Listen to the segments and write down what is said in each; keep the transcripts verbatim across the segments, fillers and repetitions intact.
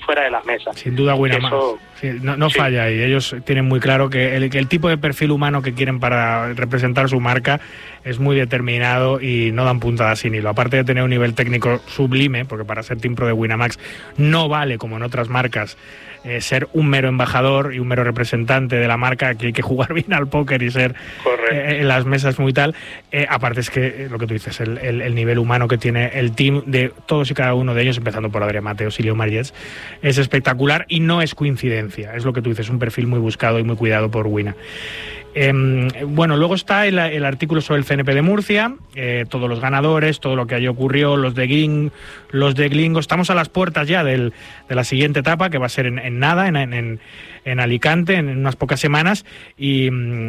fuera de las mesas. Sin duda, Winamax. Eso... Sí, no no sí. falla, y ellos tienen muy claro que el, que el tipo de perfil humano que quieren para representar su marca es muy determinado y no dan puntada sin hilo. Aparte de tener un nivel técnico sublime, porque para ser Team Pro de Winamax no vale, como en otras marcas, eh, ser un mero embajador y un mero representante de la marca, que hay que jugar bien al póker y ser eh, en las mesas muy tal. Eh, aparte es que, eh, lo que tú dices, el, el, el nivel humano que tiene el team de todos y cada uno de ellos, empezando por Adrián Mateos y Leo Mariets, es espectacular y no es coincidencia. Es lo que tú dices, un perfil muy buscado y muy cuidado por Wina. Eh, bueno, luego está el, el artículo sobre el C N P de Murcia, eh, todos los ganadores, todo lo que allí ocurrió, los de Gling, los de Glingo. Estamos a las puertas ya del, de la siguiente etapa, que va a ser en, en nada, en, en, en Alicante, en unas pocas semanas, y,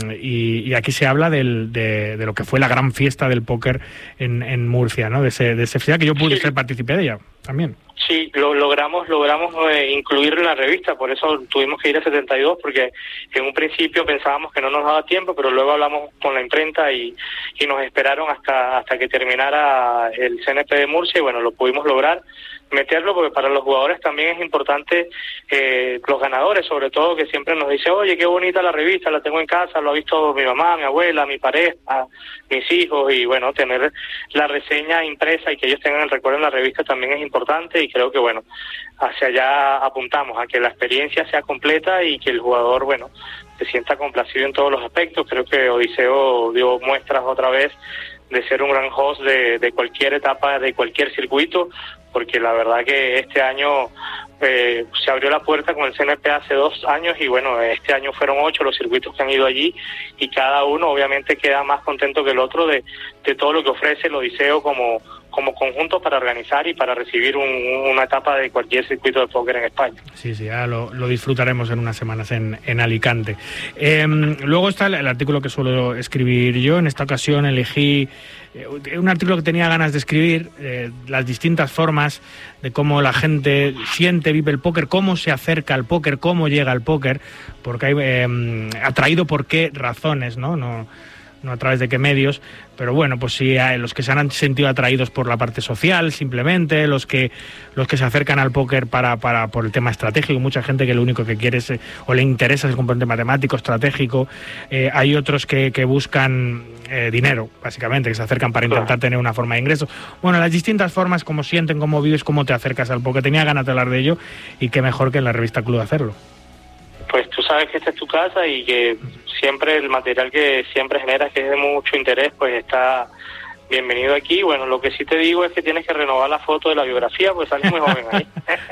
y, y aquí se habla del, de, de lo que fue la gran fiesta del póker en, en Murcia, ¿no? De ese, de ese fiesta que yo pude ser partícipe de ella también. Sí, lo logramos logramos eh, incluirlo en la revista, por eso tuvimos que ir a setenta y dos, porque en un principio pensábamos que no nos daba tiempo, pero luego hablamos con la imprenta y, y nos esperaron hasta hasta que terminara el C N P de Murcia, y bueno, lo pudimos lograr meterlo, porque para los jugadores también es importante, eh, los ganadores sobre todo, que siempre nos dicen, oye, qué bonita la revista, la tengo en casa, lo ha visto mi mamá, mi abuela, mi pareja, mis hijos, y bueno, tener la reseña impresa y que ellos tengan el recuerdo en la revista también es importante, y creo que bueno, hacia allá apuntamos, a que la experiencia sea completa y que el jugador, bueno, se sienta complacido en todos los aspectos. Creo que Odiseo dio muestras otra vez de ser un gran host de, de cualquier etapa, de cualquier circuito, porque la verdad que este año eh, se abrió la puerta con el C N P hace dos años y bueno, este año fueron ocho los circuitos que han ido allí, y cada uno obviamente queda más contento que el otro de, de todo lo que ofrece el Odiseo como, como conjunto para organizar y para recibir un, una etapa de cualquier circuito de póker en España. Sí, sí, ya lo, lo disfrutaremos en unas semanas en, en Alicante. Eh, luego está el, el artículo que suelo escribir yo. En esta ocasión elegí eh, un artículo que tenía ganas de escribir, eh, las distintas formas de cómo la gente siente, vive el póker, cómo se acerca al póker, cómo llega al póker, porque hay eh, atraído por qué razones, ¿no? No no a través de qué medios, pero bueno, pues sí, hay los que se han sentido atraídos por la parte social, simplemente, los que los que se acercan al póker para, para por el tema estratégico, mucha gente que lo único que quiere es, o le interesa es el componente matemático, estratégico, eh, hay otros que, que buscan eh, dinero, básicamente, que se acercan para intentar tener una forma de ingreso. Bueno, las distintas formas, cómo sienten, cómo vives, cómo te acercas al póker. Tenía ganas de hablar de ello, y qué mejor que en la revista Club hacerlo. Pues tú sabes que esta es tu casa y que siempre el material que siempre generas, que es de mucho interés, pues está bienvenido aquí. Bueno, lo que sí te digo es que tienes que renovar la foto de la biografía, pues sales muy joven ahí.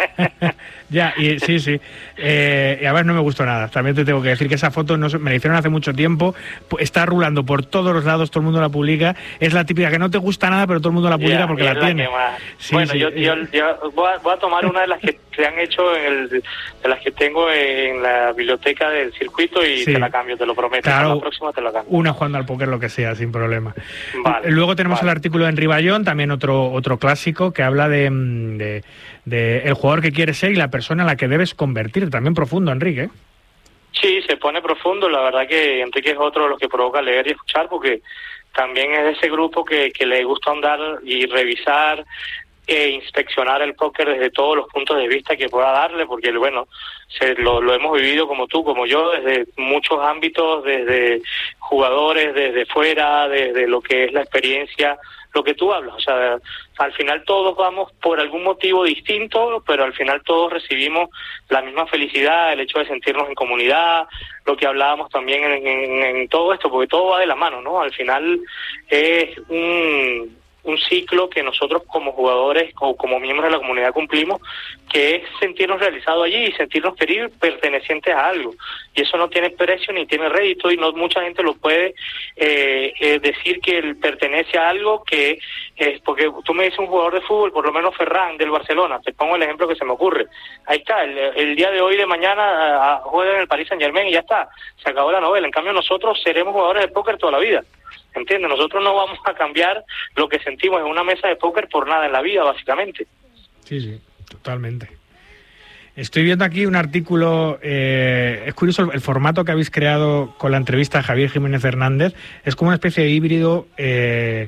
Ya, y sí, sí. Eh, y a ver, no me gustó nada. También te tengo que decir que esa foto no, me la hicieron hace mucho tiempo. Está rulando por todos los lados, todo el mundo la publica. Es la típica que no te gusta nada, pero todo el mundo la publica, yeah, porque la, la tiene. Sí, bueno, sí, yo, yo, yo voy, a, voy a tomar una de las que se han hecho, en el, de las que tengo en la biblioteca del circuito, y sí, te la cambio, te lo prometo. Claro, la próxima te la cambio. Una jugando al póker, lo que sea, sin problema. Vale, Luego tenemos vale. el artículo de Enric Bayón, también otro, otro clásico, que habla de, de, de el jugador que quieres ser y la persona en la que debes convertir. También profundo, Enrique. Sí, se pone profundo. La verdad que Enrique es otro de los que provoca leer y escuchar, porque también es de ese grupo que, que le gusta andar y revisar e inspeccionar el póker desde todos los puntos de vista que pueda darle, porque bueno, se, lo, lo hemos vivido como tú, como yo, desde muchos ámbitos, desde jugadores, desde fuera, desde lo que es la experiencia, lo que tú hablas. O sea, al final todos vamos por algún motivo distinto, pero al final todos recibimos la misma felicidad, el hecho de sentirnos en comunidad, lo que hablábamos también en, en, en todo esto, porque todo va de la mano, ¿no? Al final es un... un ciclo que nosotros como jugadores o como miembros de la comunidad cumplimos, que es sentirnos realizados allí y sentirnos queridos, pertenecientes a algo. Y eso no tiene precio ni tiene rédito, y no mucha gente lo puede eh, eh, decir que él pertenece a algo, que es porque tú me dices un jugador de fútbol, por lo menos Ferran del Barcelona, te pongo el ejemplo que se me ocurre. Ahí está, el, el día de hoy, de mañana, a, a, juega en el Paris Saint-Germain y ya está, se acabó la novela. En cambio nosotros seremos jugadores de póker toda la vida. ¿Entiendes? Nosotros no vamos a cambiar lo que sentimos en una mesa de póker por nada en la vida, básicamente. Sí, sí, totalmente. Estoy viendo aquí un artículo, eh, es curioso el, el formato que habéis creado con la entrevista a Javier Jiménez Hernández, es como una especie de híbrido eh,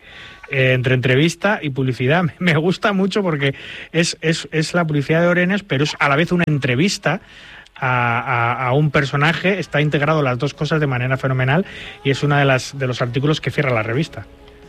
eh, entre entrevista y publicidad. Me gusta mucho porque es, es, es la publicidad de Orenes, pero es a la vez una entrevista A, a, a un personaje. Está integrado las dos cosas de manera fenomenal y es uno de, las, de los artículos que cierra la revista.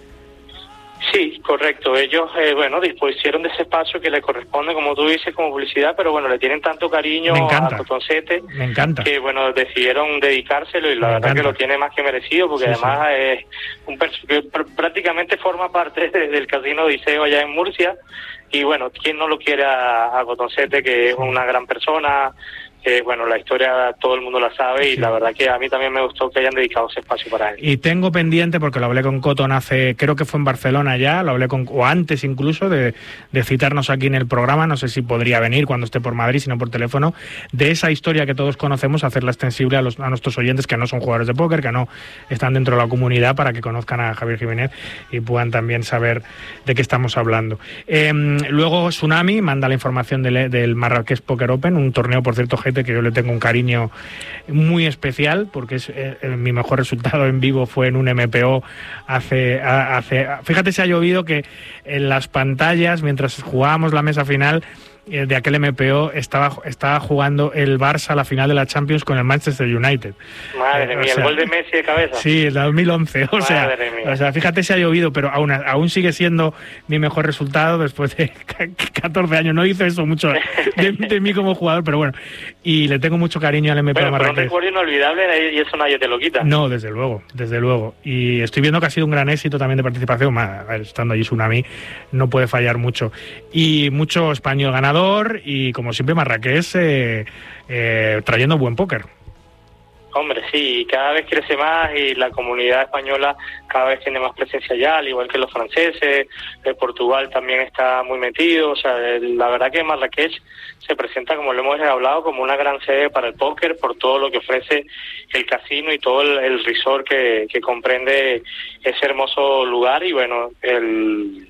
Sí, correcto. Ellos, eh, bueno, dispusieron de ese espacio que le corresponde, como tú dices, como publicidad, pero bueno, le tienen tanto cariño a Cotoncete. Me encanta. Que bueno, decidieron dedicárselo y la Me verdad encanta. que lo tiene más que merecido, porque sí, además sí. es un pers- que pr- prácticamente forma parte de, del Casino Odiseo allá en Murcia. Y bueno, ¿quién no lo quiere a, a Cotoncete, que es una gran persona? Eh, bueno, la historia todo el mundo la sabe y sí. La verdad que a mí también me gustó que hayan dedicado ese espacio para él. Y tengo pendiente, porque lo hablé con Cotton hace, creo que fue en Barcelona ya, lo hablé con, o antes incluso, de, de citarnos aquí en el programa, no sé si podría venir cuando esté por Madrid, sino por teléfono, de esa historia que todos conocemos, hacerla extensible a, los, a nuestros oyentes que no son jugadores de póker, que no están dentro de la comunidad, para que conozcan a Javier Jiménez y puedan también saber de qué estamos hablando. Eh, luego Tsunami manda la información del, del Marrakech Poker Open, un torneo, por cierto, gente que yo le tengo un cariño muy especial, porque es eh, mi mejor resultado en vivo fue en un M P O hace, hace... Fíjate si ha llovido que en las pantallas, mientras jugábamos la mesa final de aquel M P O, estaba, estaba jugando el Barça la final de la Champions con el Manchester United. Madre eh, mía, sea, el gol de Messi de cabeza. Sí, el dos mil once. O sea, o sea, fíjate si ha llovido, pero aún, aún sigue siendo mi mejor resultado después de catorce años. No hizo eso mucho de, de mí como jugador, pero bueno. Y le tengo mucho cariño al M P O bueno, Marrakech. Pero un recuerdo inolvidable y eso nadie te lo quita. No, desde luego, desde luego. Y estoy viendo que ha sido un gran éxito también de participación. Más, estando allí Tsunami, no puede fallar mucho. Y mucho español ganador. Y como siempre Marrakech eh, eh, trayendo buen póker. Hombre, sí, cada vez crece más y la comunidad española cada vez tiene más presencia allá, al igual que los franceses. De Portugal también está muy metido. O sea, la verdad que Marrakech se presenta, como lo hemos hablado, como una gran sede para el póker por todo lo que ofrece el casino y todo el, el resort que, que comprende ese hermoso lugar. Y bueno, el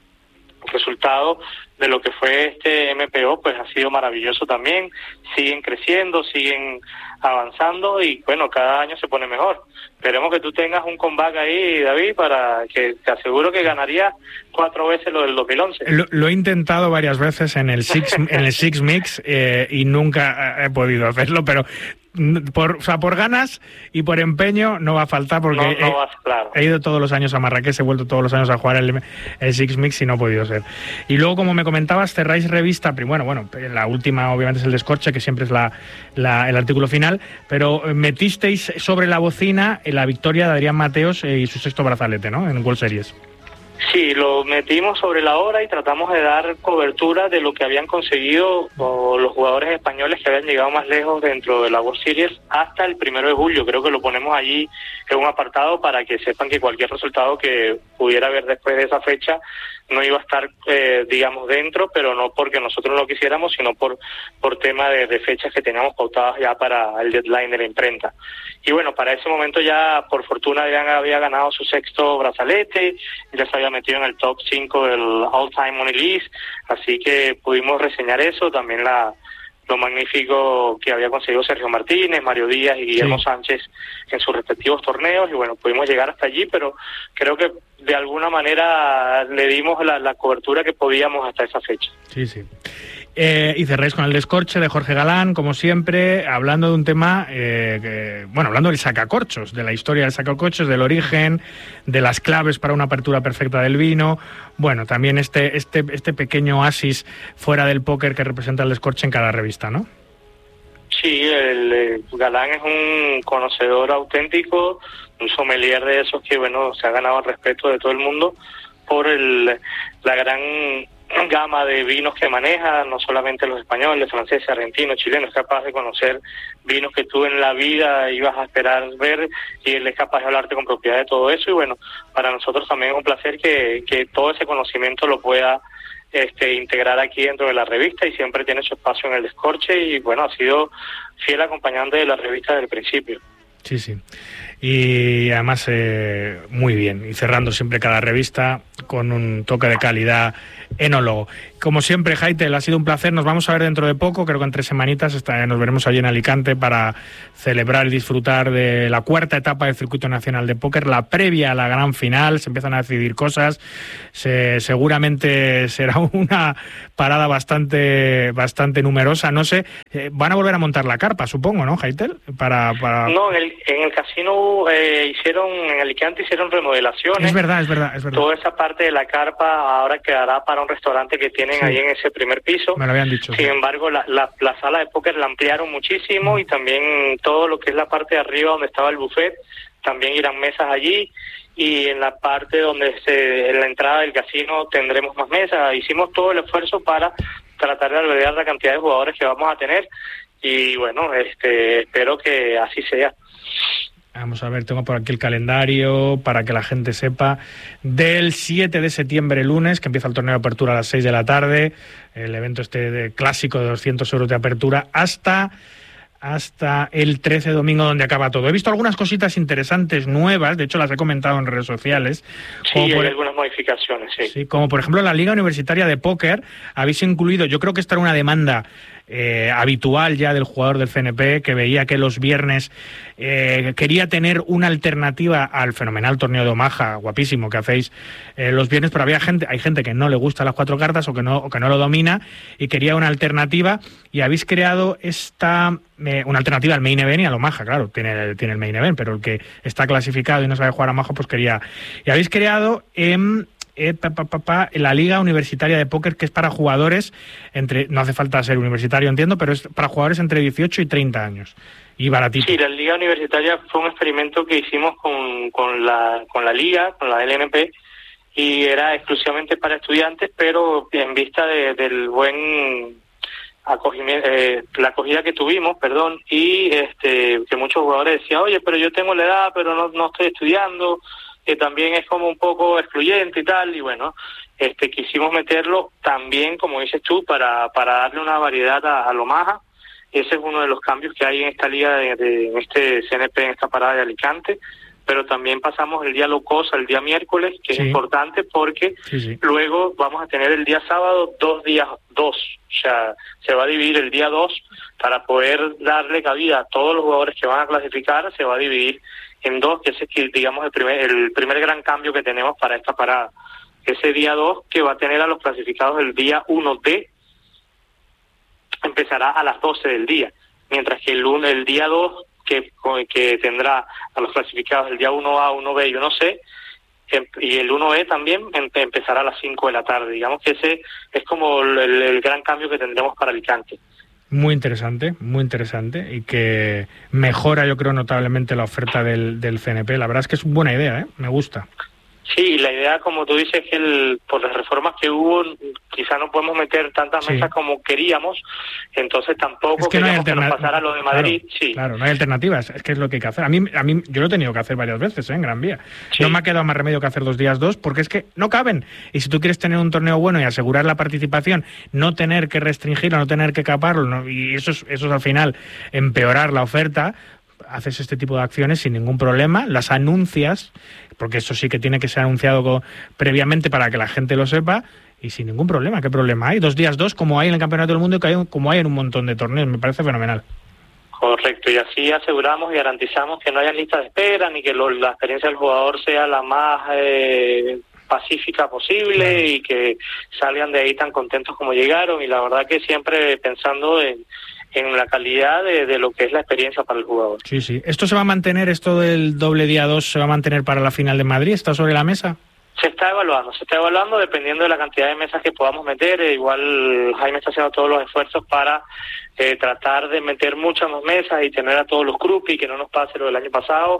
resultado de lo que fue este M P O pues ha sido maravilloso también. Siguen creciendo, siguen avanzando y bueno, cada año se pone mejor. Esperemos que tú tengas un comeback ahí, David, para que te aseguro que ganarías cuatro veces lo del dos mil once. Lo, lo he intentado varias veces en el Six, en el Six Mix eh, y nunca he podido hacerlo, pero por, o sea, por ganas y por empeño no va a faltar, porque no, no he, vas, claro. he ido todos los años a Marrakech, he vuelto todos los años a jugar el, el Six Mix y no ha podido ser. Y luego, como me comentabas, cerráis revista, bueno, bueno, la última obviamente es el Descorche, que siempre es la, la, el artículo final, pero metisteis sobre la bocina la victoria de Adrián Mateos y su sexto brazalete, ¿no?, en World Series. Sí, lo metimos sobre la hora y tratamos de dar cobertura de lo que habían conseguido o los jugadores españoles que habían llegado más lejos dentro de la World Series hasta el primero de julio. Creo que lo ponemos allí en un apartado para que sepan que cualquier resultado que pudiera haber después de esa fecha no iba a estar, eh, digamos, dentro, pero no porque nosotros lo quisiéramos, sino por por tema de, de fechas que teníamos pautadas ya para el deadline de la imprenta. Y bueno, para ese momento ya, por fortuna, ya había ganado su sexto brazalete, ya se había metido en el top cinco del all-time money list, así que pudimos reseñar eso, también la lo magnífico que había conseguido Sergio Martínez, Mario Díaz y Guillermo sí. Sánchez en sus respectivos torneos, y bueno, pudimos llegar hasta allí, pero creo que de alguna manera le dimos la, la cobertura que podíamos hasta esa fecha. Sí, sí. Eh, y cerréis con el Descorche de Jorge Galán, como siempre, hablando de un tema, eh, que, bueno, hablando del sacacorchos, de la historia del sacacorchos, del origen, de las claves para una apertura perfecta del vino. Bueno, también este, este, este pequeño oasis fuera del póker que representa el Descorche en cada revista, ¿no? Sí, el, el Galán es un conocedor auténtico, un sommelier de esos que, bueno, se ha ganado el respeto de todo el mundo por el, la gran gama de vinos que maneja, no solamente los españoles, franceses, argentinos, chilenos. Es capaz de conocer vinos que tú en la vida ibas a esperar ver, y él es capaz de hablarte con propiedad de todo eso. Y bueno, para nosotros también es un placer que, que todo ese conocimiento lo pueda este, integrar aquí dentro de la revista, y siempre tiene su espacio en el Descorche, y bueno, ha sido fiel acompañante de la revista desde el principio. Sí, sí. Y además eh, muy bien. Y cerrando siempre cada revista con un toque de calidad enólogo. Como siempre, Jaitel, ha sido un placer. Nos vamos a ver dentro de poco, creo que en tres semanitas está, nos veremos allí en Alicante para celebrar y disfrutar de la cuarta etapa del Circuito Nacional de Póquer, la previa a la gran final. Se empiezan a decidir cosas. Se, seguramente será una parada bastante bastante numerosa. No sé, eh, van a volver a montar la carpa, supongo, ¿no, Jaitel? Para, para... No, en el, en el casino eh, hicieron, en Alicante hicieron remodelaciones. Es verdad, es verdad, es verdad. Toda esa parte de la carpa ahora quedará para un restaurante que tienen sí. ahí en ese primer piso. Me lo habían dicho. Sin sí. embargo, la, la, la sala de póker la ampliaron muchísimo mm. y también todo lo que es la parte de arriba donde estaba el buffet, también irán mesas allí. Y en la parte donde se, en la entrada del casino tendremos más mesas. Hicimos todo el esfuerzo para tratar de albergar la cantidad de jugadores que vamos a tener y bueno, este espero que así sea. Vamos a ver, tengo por aquí el calendario para que la gente sepa. Del siete de septiembre, lunes, que empieza el torneo de apertura a las seis de la tarde, el evento este de clásico de doscientos euros de apertura, hasta... hasta el trece, domingo, donde acaba todo. He visto algunas cositas interesantes, nuevas, de hecho las he comentado en redes sociales. Sí, hay por, algunas modificaciones, sí. sí. Como por ejemplo la Liga Universitaria de Póquer, habéis incluido, yo creo que esta era una demanda eh, habitual ya del jugador del C N P, que veía que los viernes eh, quería tener una alternativa al fenomenal torneo de Omaha, guapísimo, que hacéis eh, los viernes, pero había gente, hay gente que no le gusta las cuatro cartas o que no, o que no lo domina y quería una alternativa, y habéis creado esta... Eh, una alternativa al main event y al Omaha, claro, tiene, tiene el main event, pero el que está clasificado y no sabe jugar a Omaha, pues quería... Y habéis creado en eh, pa, pa, pa, pa, la Liga Universitaria de Póquer, que es para jugadores entre... No hace falta ser universitario, entiendo, pero es para jugadores entre dieciocho y treinta años. Y baratito. Sí, la Liga Universitaria fue un experimento que hicimos con, con, la, con la Liga, con la L N P, y era exclusivamente para estudiantes, pero en vista de, del buen... acogimiento, eh, la acogida que tuvimos, perdón, y este que muchos jugadores decían, oye, pero yo tengo la edad, pero no, no estoy estudiando, que también es como un poco excluyente y tal, y bueno, este quisimos meterlo también, como dices tú, para para darle una variedad a, a lo Omaha. Ese es uno de los cambios que hay en esta liga, de, de, en este C N P, en esta parada de Alicante. Pero también pasamos el día Locosa, el día miércoles, que sí. es importante porque sí, sí. luego vamos a tener el día sábado dos días, dos. O sea, se va a dividir el día dos para poder darle cabida a todos los jugadores que van a clasificar, se va a dividir en dos, que ese es, digamos, el primer, el primer gran cambio que tenemos para esta parada. Ese día dos, que va a tener a los clasificados el día uno D, empezará a las doce del día, mientras que el, el día dos... Que, que tendrá a los clasificados el día uno A, uno B y uno C, y el uno E también empezará a las cinco de la tarde. Digamos que ese es como el, el gran cambio que tendremos para Alicante. Muy interesante, muy interesante, y que mejora, yo creo, notablemente la oferta del, del C N P. La verdad es que es una buena idea, ¿eh? Me gusta. Sí, la idea, como tú dices, que el, por las reformas que hubo, quizá no podemos meter tantas sí. mesas como queríamos, entonces tampoco es que queríamos no que nos pasara lo de Madrid. Claro, sí. claro, no hay alternativas, es que es lo que hay que hacer. A mí, a mí yo lo he tenido que hacer varias veces, ¿eh? En Gran Vía. Sí. No me ha quedado más remedio que hacer dos días dos, porque es que no caben. Y si tú quieres tener un torneo bueno y asegurar la participación, no tener que restringirlo, no tener que caparlo, ¿no? Y eso es, eso es al final empeorar la oferta. Haces este tipo de acciones sin ningún problema, las anuncias, porque eso sí que tiene que ser anunciado con, previamente para que la gente lo sepa, y sin ningún problema. ¿Qué problema hay? Dos días dos, como hay en el Campeonato del Mundo y que hay, como hay en un montón de torneos. Me parece fenomenal. Correcto, y así aseguramos y garantizamos que no haya lista de espera, ni que lo, la experiencia del jugador sea la más eh, pacífica posible, claro. y que salgan de ahí tan contentos como llegaron, y la verdad que siempre pensando en en la calidad de, de lo que es la experiencia para el jugador. Sí, sí. ¿Esto se va a mantener, esto del doble día dos, se va a mantener para la final de Madrid? ¿Está sobre la mesa? Se está evaluando, se está evaluando dependiendo de la cantidad de mesas que podamos meter. Eh, igual Jaime está haciendo todos los esfuerzos para eh, tratar de meter muchas más mesas y tener a todos los groupies, que no nos pase lo del año pasado,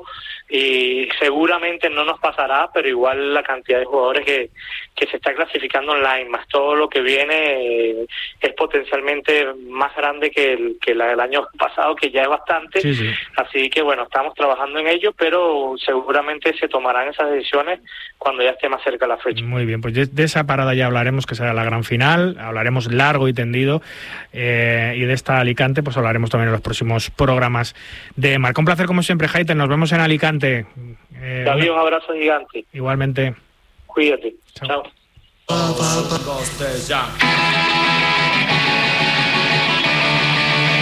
y seguramente no nos pasará, pero igual la cantidad de jugadores que, que se está clasificando online, más todo lo que viene, eh, es potencialmente más grande que el, que la del año pasado, que ya es bastante. Sí, sí. Así que bueno, estamos trabajando en ello, pero seguramente se tomarán esas decisiones cuando ya esté más cerca la fecha. Muy bien, pues de, de esa parada ya hablaremos, que será la gran final, hablaremos largo y tendido, eh, y de esta Alicante pues hablaremos también en los próximos programas de Marca. Un placer como siempre, Jaitel, nos vemos en Alicante. Eh, David, un abrazo gigante. Igualmente. Cuídate. Chao.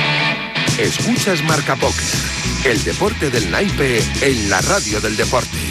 Escuchas Marca Póker, el deporte del naipe en la radio del deporte.